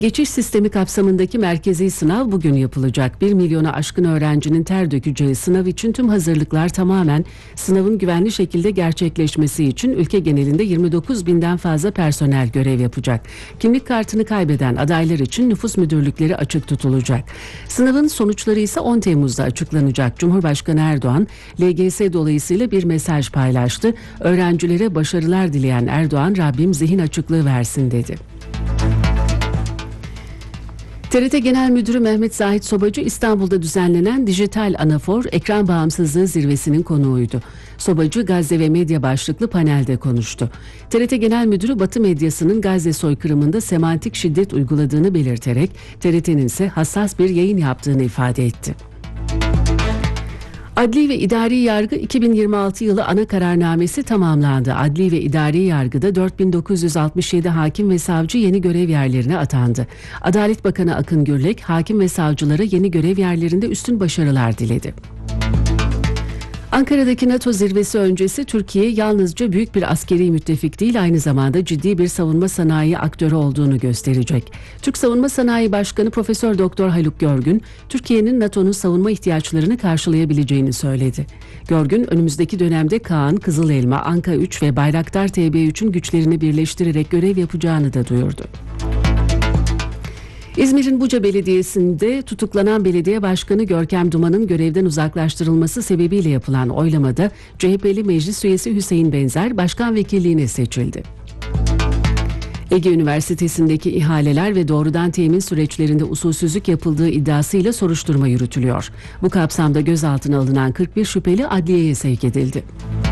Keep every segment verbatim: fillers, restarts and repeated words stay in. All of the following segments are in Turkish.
Geçiş sistemi kapsamındaki merkezi sınav bugün yapılacak. bir milyona aşkın öğrencinin ter dökeceği sınav için tüm hazırlıklar tamamen. Sınavın güvenli şekilde gerçekleşmesi için ülke genelinde yirmi dokuz binden fazla personel görev yapacak. Kimlik kartını kaybeden adaylar için nüfus müdürlükleri açık tutulacak. Sınavın sonuçları ise on Temmuz'da açıklanacak. Cumhurbaşkanı Erdoğan, L G S dolayısıyla bir mesaj paylaştı. Öğrencilere başarılar dileyen Erdoğan, Rabbim zihin açıklığı versin dedi. T R T Genel Müdürü Mehmet Zahit Sobacı, İstanbul'da düzenlenen Dijital Anafor Ekran Bağımsızlığı Zirvesi'nin konuğuydu. Sobacı, Gazze ve medya başlıklı panelde konuştu. T R T Genel Müdürü, Batı medyasının Gazze soykırımında semantik şiddet uyguladığını belirterek T R T'nin ise hassas bir yayın yaptığını ifade etti. Adli ve İdari Yargı iki bin yirmi altı yılı ana kararnamesi tamamlandı. Adli ve İdari Yargı'da dört bin dokuz yüz altmış yedi hakim ve savcı yeni görev yerlerine atandı. Adalet Bakanı Akın Gürlek, hakim ve savcılara yeni görev yerlerinde üstün başarılar diledi. Ankara'daki NATO zirvesi öncesi Türkiye yalnızca büyük bir askeri müttefik değil, aynı zamanda ciddi bir savunma sanayi aktörü olduğunu gösterecek. Türk Savunma Sanayi Başkanı Profesör Doktor Haluk Görgün, Türkiye'nin NATO'nun savunma ihtiyaçlarını karşılayabileceğini söyledi. Görgün, önümüzdeki dönemde Kaan, Kızılelma, Anka üç ve Bayraktar T B üçün güçlerini birleştirerek görev yapacağını da duyurdu. İzmir'in Buca Belediyesi'nde tutuklanan belediye başkanı Görkem Duman'ın görevden uzaklaştırılması sebebiyle yapılan oylamada C H P'li meclis üyesi Hüseyin Benzer başkan vekilliğine seçildi. Ege Üniversitesi'ndeki ihaleler ve doğrudan temin süreçlerinde usulsüzlük yapıldığı iddiasıyla soruşturma yürütülüyor. Bu kapsamda gözaltına alınan kırk bir şüpheli adliyeye sevk edildi.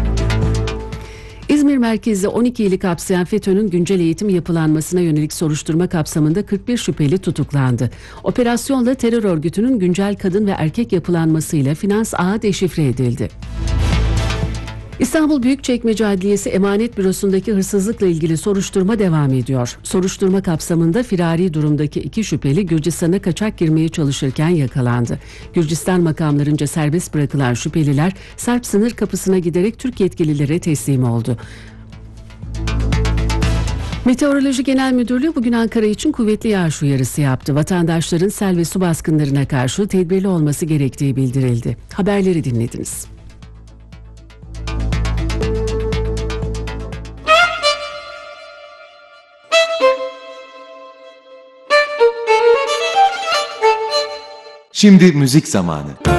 İzmir merkezli on iki ili kapsayan FETÖ'nün güncel eğitim yapılanmasına yönelik soruşturma kapsamında kırk bir şüpheli tutuklandı. Operasyonla terör örgütünün güncel kadın ve erkek yapılanmasıyla finans ağı deşifre edildi. İstanbul Büyükçekmece Adliyesi Emanet Bürosu'ndaki hırsızlıkla ilgili soruşturma devam ediyor. Soruşturma kapsamında firari durumdaki iki şüpheli Gürcistan'a kaçak girmeye çalışırken yakalandı. Gürcistan makamlarınca serbest bırakılan şüpheliler Sarp sınır kapısına giderek Türk yetkililere teslim oldu. Meteoroloji Genel Müdürlüğü bugün Ankara için kuvvetli yağış uyarısı yaptı. Vatandaşların sel ve su baskınlarına karşı tedbirli olması gerektiği bildirildi. Haberleri dinlediniz. Şimdi müzik zamanı.